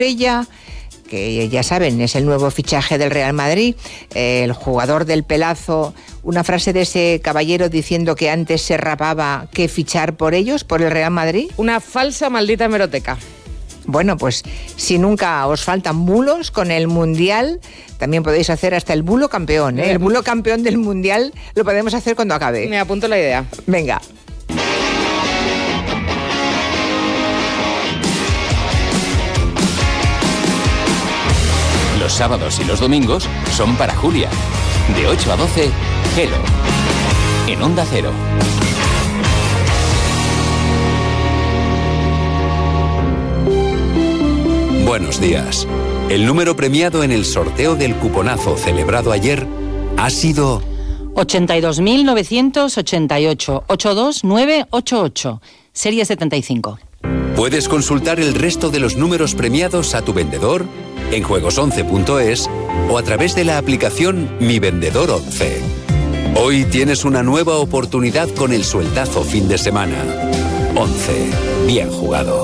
Ella, que ya saben, es el nuevo fichaje del Real Madrid, el jugador del pelazo, una frase de ese caballero diciendo que antes se rapaba que fichar por ellos, por el Real Madrid. Una falsa maldita hemeroteca. Bueno, pues si nunca os faltan bulos con el Mundial, también podéis hacer hasta el bulo campeón, ¿eh? El bulo campeón del Mundial lo podemos hacer cuando acabe. Me apunto la idea. Venga. Los sábados y los domingos son para Julia. De 8 a 12, Hello. En Onda Cero. Buenos días. El número premiado en el sorteo del cuponazo celebrado ayer ha sido 82.988, 82988, serie 75. Puedes consultar el resto de los números premiados a tu vendedor en juegos11.es o a través de la aplicación Mi Vendedor 11. Hoy tienes una nueva oportunidad con el sueldazo fin de semana. 11. Bien jugado.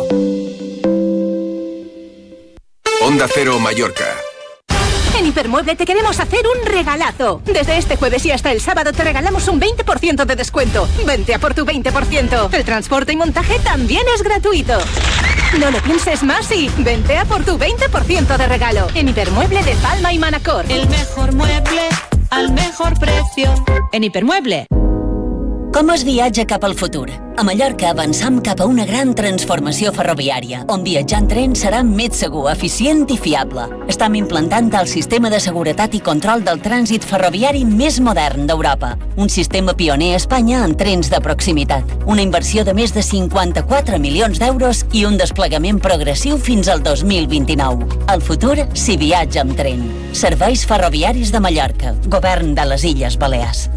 Onda Cero Mallorca. En Hipermueble te queremos hacer un regalazo. Desde este jueves y hasta el sábado te regalamos un 20% de descuento. Vente a por tu 20%. El transporte y montaje también es gratuito. No lo pienses más y vente a por tu 20% de regalo. En Hipermueble de Palma y Manacor. El mejor mueble al mejor precio. En Hipermueble. Com es viatja cap al futur? A Mallorca avancem cap a una gran transformació ferroviària, on viatjar en tren serà més segur, eficient i fiable. Estem implantant el sistema de seguretat i control del trànsit ferroviari més modern d'Europa. Un sistema pioner a Espanya en trens de proximitat. Una inversió de més de 54 milions d'euros i un desplegament progressiu fins al 2029. El futur s'hi viatja amb tren. Serveis Ferroviaris de Mallorca. Govern de les Illes Balears.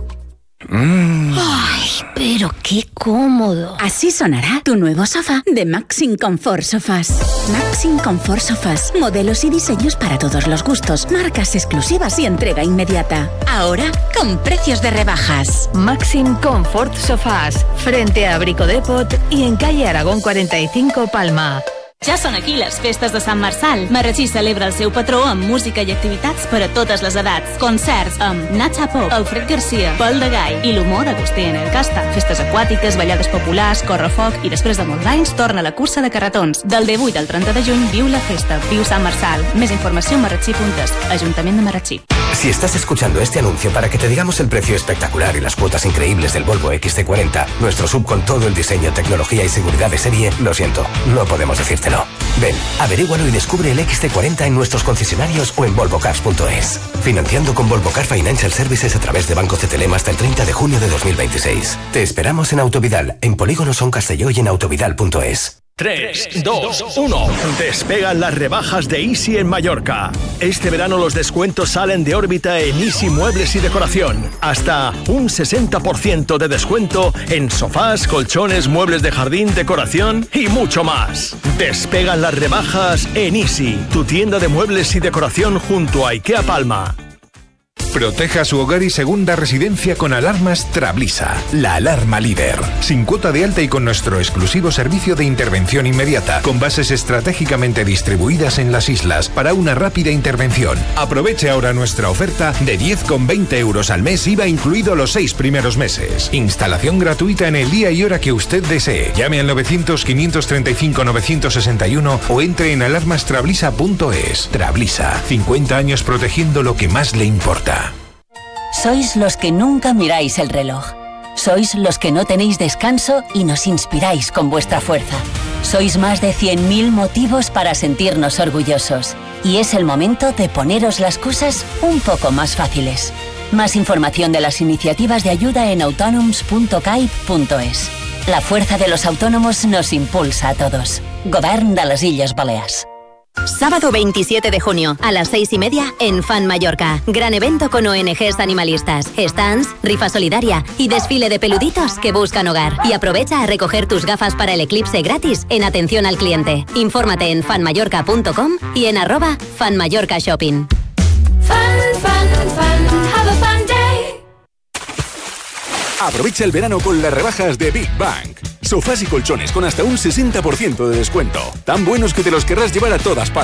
¡Ay, pero qué cómodo! Así sonará tu nuevo sofá de Maxim Comfort Sofás. Maxim Comfort Sofás. Modelos y diseños para todos los gustos. Marcas exclusivas y entrega inmediata. Ahora con precios de rebajas. Maxim Comfort Sofás. Frente a Brico Depot y en calle Aragón 45, Palma. Ja són aquí les festes de Sant Marçal. Marratxí celebra el seu patró amb música i activitats per a totes les edats. Concerts amb Nacha Pop, Alfred Garcia, Pol de Gai i l'humor d'Agustí en el Casta. Festes aquàtiques, ballades populars, correfoc i després de molts anys torna la cursa de carretons. Del 18 al 30 de juny viu la festa, viu Sant Marçal. Més informació a marratxí.es, Ajuntament de Marratxí. Si estás escuchando este anuncio para que te digamos el precio espectacular y las cuotas increíbles del Volvo XC40, nuestro sub con todo el diseño, tecnología y seguridad de serie, lo siento, no podemos decírtelo. Ven, averígualo y descubre el XC40 en nuestros concesionarios o en volvocars.es. Financiando con Volvo Car Financial Services a través de Banco CTLM hasta el 30 de junio de 2026. Te esperamos en Autovidal, en Polígono Son Castelló y en autovidal.es. 3, 2, 1. Despegan las rebajas de Easy en Mallorca. Este verano los descuentos salen de órbita en Easy Muebles y Decoración. Hasta un 60% de descuento en sofás, colchones, muebles de jardín, decoración y mucho más. Despegan las rebajas en Easy, tu tienda de muebles y decoración junto a IKEA Palma. Proteja su hogar y segunda residencia con alarmas Trablisa, la alarma líder. Sin cuota de alta y con nuestro exclusivo servicio de intervención inmediata, con bases estratégicamente distribuidas en las islas para una rápida intervención. Aproveche ahora nuestra oferta de 10,20 euros al mes, IVA incluido los 6 primeros meses. Instalación gratuita en el día y hora que usted desee. Llame al 900-535-961 o entre en alarmastrablisa.es. Trablisa, 50 años protegiendo lo que más le importa. Sois los que nunca miráis el reloj. Sois los que no tenéis descanso y nos inspiráis con vuestra fuerza. Sois más de 100.000 motivos para sentirnos orgullosos. Y es el momento de poneros las cosas un poco más fáciles. Más información de las iniciativas de ayuda en autonoms.caip.es. La fuerza de los autónomos nos impulsa a todos. Govern de les Illes Balears. Sábado 27 de junio, a las 6:30, en Fan Mallorca. Gran evento con ONGs animalistas, stands, rifa solidaria y desfile de peluditos que buscan hogar. Y aprovecha a recoger tus gafas para el eclipse gratis en atención al cliente. Infórmate en fanmallorca.com y en @fanmallorcashopping. Fun, have a fun day. Aprovecha el verano con las rebajas de Big Bang. Sofás y colchones con hasta un 60% de descuento. Tan buenos que te los querrás llevar a todas partes.